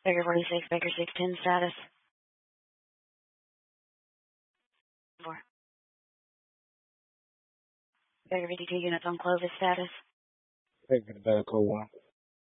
Baker 46, Baker 610 status. 4. Baker 52 units on Clovis status. Baker to Medical 1.